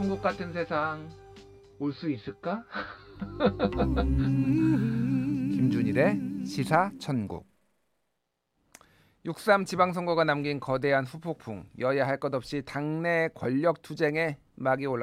천국 같은 세상 올 수 있을까? 김준일의 시사천국. 6.3 지방선거가 남긴 거대한 후폭풍. 여야 할 것 없이 당내 권력 투쟁에 막이 올랐습니다.